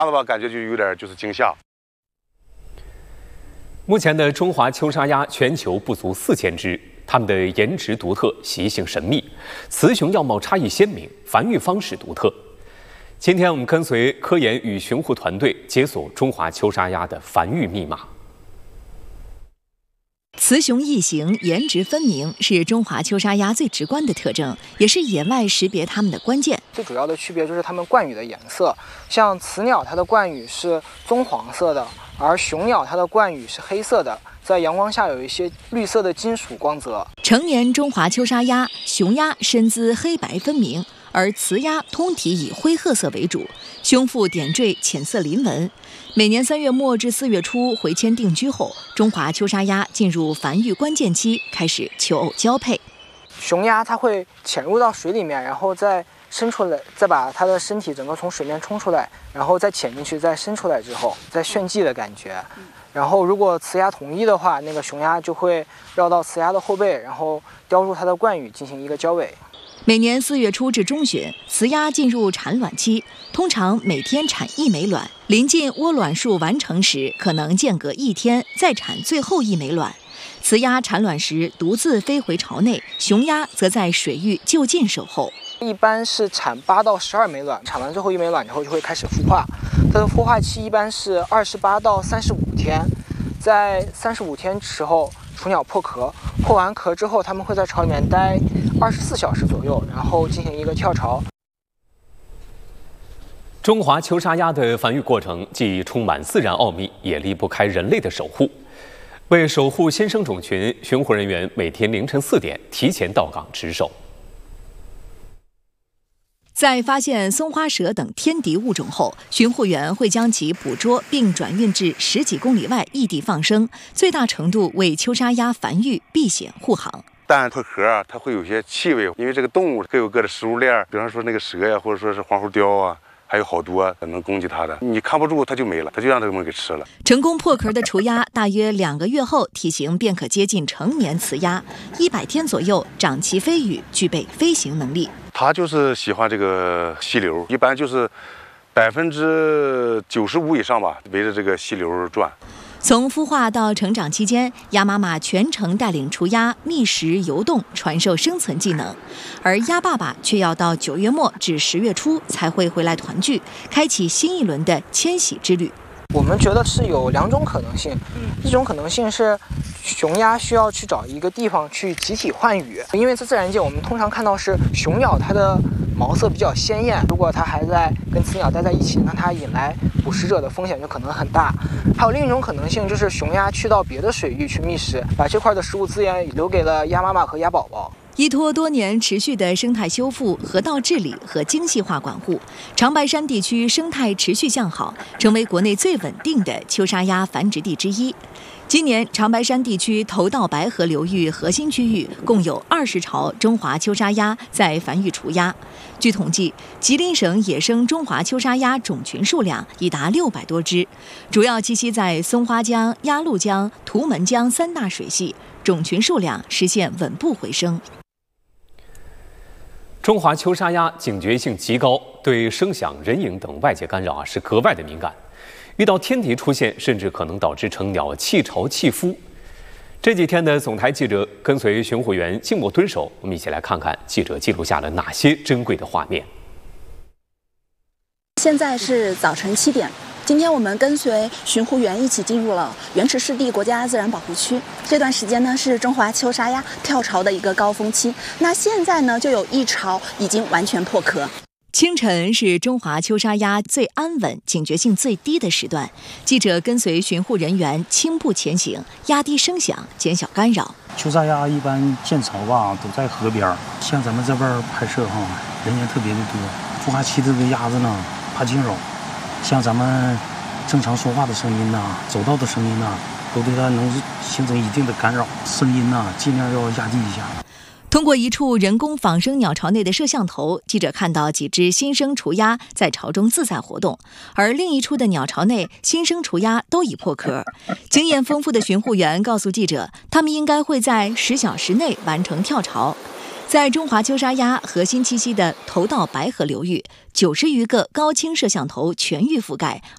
子吧，感觉就有点就是惊吓。 目前的中华秋沙鸭全球不足4000只，它们的颜值独特，习性神秘，雌雄样貌差异鲜明，繁育方式独特。今天我们跟随科研与寻护团队解锁中华秋沙鸭的繁育密码。 雌雄异形，颜值分明，是中华秋沙鸭最直观的特征，也是野外识别它们的关键。 最主要的区别就是它们冠羽的颜色，像雌鸟它的冠羽是棕黄色的，而雄鸟它的冠羽是黑色的，在阳光下有一些绿色的金属光泽。 成年中华秋沙鸭，雄鸭身姿黑白分明，而雌鸭通体以灰褐色为主，胸腹点缀浅色鳞纹。每年3月末至4月初回迁定居后，中华秋沙鸭进入繁育关键期，开始求偶交配。 雄鸭它会潜入到水里面，然后再伸出来，再把它的身体整个从水面冲出来，然后再潜进去，再伸出来之后，再炫技的感觉。然后如果雌鸭同意的话，那个雄鸭就会绕到雌鸭的后背，然后叼住它的冠羽进行一个交尾。 每年4月初至中旬，雌鸭进入产卵期，通常每天产1枚卵。临近窝卵数完成时，可能间隔1天再产最后1枚卵。雌鸭产卵时独自飞回巢内，雄鸭则在水域就近守候。 一般是产8到12枚卵，产完最后1枚卵之后就会开始孵化。它的孵化期一般是28到35天，在35天时候，雏鸟破壳，破完壳之后，它们会在巢里面待24小时左右，然后进行一个跳巢。 中华秋沙鸭的繁育过程既充满自然奥秘，也离不开人类的守护。为守护新生种群，寻护人员每天凌晨4点提前到岗值守。 在发现松花蛇等天敌物种后，寻护员会将其捕捉并转运至10几公里外异地放生，最大程度为秋沙鸭繁育避险护航。 蛋破壳啊，它会有些气味，因为这个动物各有各的食物链，比方说那个蛇呀，或者说是黄喉貂啊，还有好多能攻击它的，你看不住它就没了，它就让它们给吃了。 成功破壳的雏鸭，大约2个月后，体型便可接近成年雌鸭，100天左右长齐飞羽，具备飞行能力。 它就是喜欢这个溪流，一般就是95%以上吧，围着这个溪流转。 从孵化到成长期间，鸭妈妈全程带领雏鸭觅食游动，传授生存技能，而鸭爸爸却要到9月末至10月初才会回来团聚，开启新一轮的迁徙之旅。 我们觉得是有2种可能性，一种可能性是雄鸭需要去找一个地方去集体换羽，因为在自然界我们通常看到是雄鸟它的毛色比较鲜艳，如果它还在跟雌鸟待在一起，那它引来捕食者的风险就可能很大。还有另一种可能性就是雄鸭去到别的水域去觅食，把这块的食物资源留给了鸭妈妈和鸭宝宝。 依托多年持续的生态修复、河道治理和精细化管护，长白山地区生态持续向好，成为国内最稳定的秋沙鸭繁殖地之一。今年，长白山地区头道白河流域核心区域共有20巢中华秋沙鸭在繁育雏鸭。据统计，吉林省野生中华秋沙鸭种群数量已达600多只，主要栖息在松花江、鸭绿江、图们江3大水系，种群数量实现稳步回升。 中华秋沙鸭警觉性极高，对声响、人影等外界干扰是格外的敏感。遇到天敌出现，甚至可能导致成鸟弃巢弃孵。这几天的总台记者跟随巡护员静默蹲守，我们一起来看看记者记录下了哪些珍贵的画面。 现在是早晨7点。今天我们跟随巡护员一起进入了原池湿地国家自然保护区。这段时间呢是中华秋沙鸭跳巢的一个高峰期。那现在呢就有1巢已经完全破壳。 清晨是中华秋沙鸭最安稳、警觉性最低的时段。记者跟随巡护人员轻步前行，压低声响，减小干扰。 秋沙鸭一般建巢吧都在河边，像咱们这边拍摄人员特别的多。孵化期这个鸭子呢怕惊扰。像咱们正常说话的声音呐、走道的声音呐，都对它能形成一定的干扰。声音呐，尽量要压低一下。 通过一处人工仿生鸟巢内的摄像头，记者看到几只新生雏鸭在巢中自在活动，而另一处的鸟巢内，新生雏鸭都已破壳。经验丰富的巡护员告诉记者，他们应该会在10小时内完成跳巢。在中华秋沙鸭核心栖息的头道白河流域，90余个高清摄像头全域覆盖